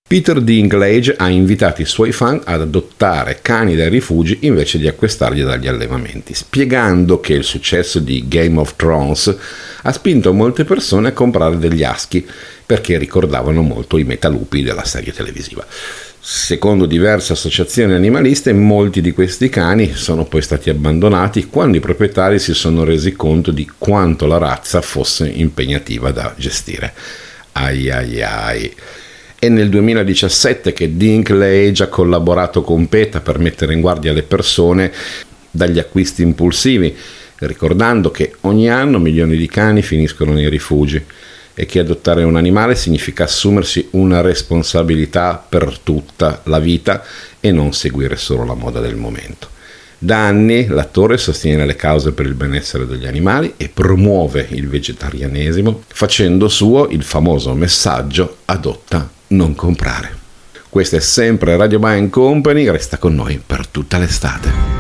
Peter Dinklage ha invitato i suoi fan ad adottare cani dai rifugi invece di acquistarli dagli allevamenti, spiegando che il successo di Game of Thrones ha spinto molte persone a comprare degli husky perché ricordavano molto i metalupi della serie televisiva. Secondo diverse associazioni animaliste, molti di questi cani sono poi stati abbandonati quando i proprietari si sono resi conto di quanto la razza fosse impegnativa da gestire. Ai ai ai. È nel 2017 che Dinklage ha collaborato con PETA per mettere in guardia le persone dagli acquisti impulsivi, ricordando che ogni anno milioni di cani finiscono nei rifugi e che adottare un animale significa assumersi una responsabilità per tutta la vita e non seguire solo la moda del momento. Da anni l'attore sostiene le cause per il benessere degli animali e promuove il vegetarianesimo, facendo suo il famoso messaggio adotta, non comprare. Questa è sempre Radio Buying Company, resta con noi per tutta l'estate.